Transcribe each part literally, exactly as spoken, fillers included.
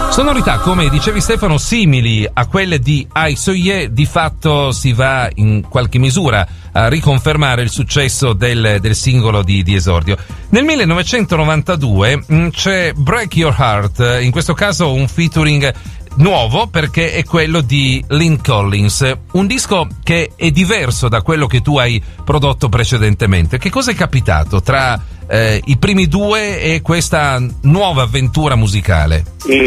Sonorità, come dicevi Stefano, simili a quelle di I Saw Ye. Di fatto si va in qualche misura a riconfermare il successo del, del singolo di, di esordio. Nel millenovecentonovantadue mh, c'è Break Your Heart, in questo caso un featuring nuovo perché è quello di Lynn Collins, un disco che è diverso da quello che tu hai prodotto precedentemente. Che cosa è capitato tra eh, i primi due e questa nuova avventura musicale?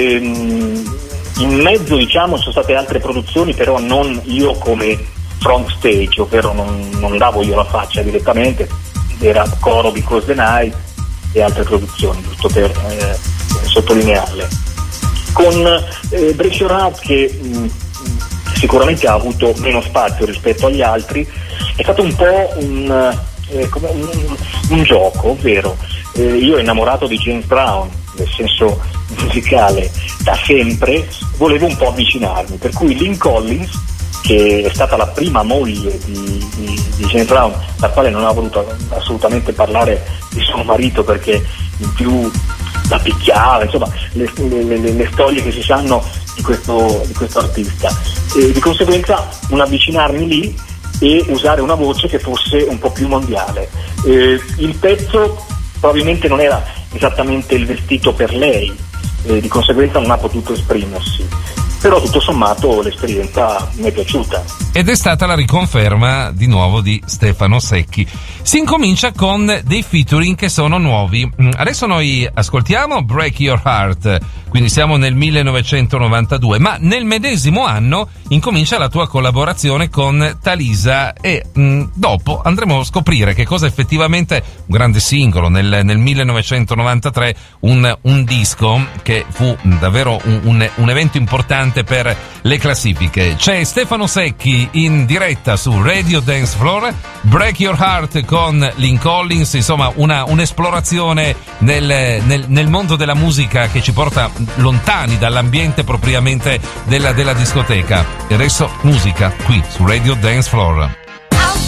Ehm, in mezzo, diciamo, sono state altre produzioni, però non io come front stage, ovvero non, non davo io la faccia direttamente, era Coro Because the Night e altre produzioni, giusto per eh, sottolinearle. Con eh, Break Your Heart, che mh, sicuramente ha avuto meno spazio rispetto agli altri, è stato un po' un, eh, come un, un gioco, ovvero eh, io innamorato di James Brown, nel senso musicale, da sempre, volevo un po' avvicinarmi, per cui Lynn Collins, che è stata la prima moglie di, di, di James Brown, la quale non ha voluto assolutamente parlare di suo marito perché in più la picchiava, insomma le, le, le, le storie che si sanno di questo, di questo artista, e di conseguenza un avvicinarmi lì e usare una voce che fosse un po' più mondiale. Eh, il pezzo probabilmente non era esattamente il vestito per lei, eh, di conseguenza non ha potuto esprimersi, però tutto sommato l'esperienza mi è piaciuta. Ed è stata la riconferma di nuovo di Stefano Secchi. Si incomincia con dei featuring che sono nuovi. Adesso noi ascoltiamo Break Your Heart, quindi siamo nel millenovecentonovantadue, ma nel medesimo anno incomincia la tua collaborazione con Talisa e mh, dopo andremo a scoprire che cosa effettivamente un grande singolo nel, nel millenovecentonovantatré, un, un disco che fu davvero un, un, un evento importante per le classifiche. C'è Stefano Secchi in diretta su Radio Dance Floor, Break Your Heart con Lynn Collins, insomma una un'esplorazione nel, nel, nel mondo della musica che ci porta lontani dall'ambiente propriamente della, della discoteca. E adesso musica qui su Radio Dance Floor.